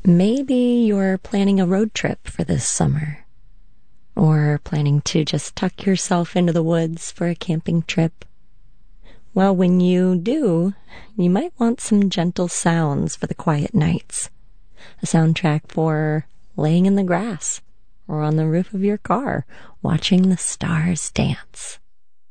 Maybe you're planning a road trip for this summer, or planning to just tuck yourself into the woods for a camping trip. Well, when you do, you might want some gentle sounds for the quiet nights. A soundtrack for laying in the grass or on the roof of your car, watching the stars dance.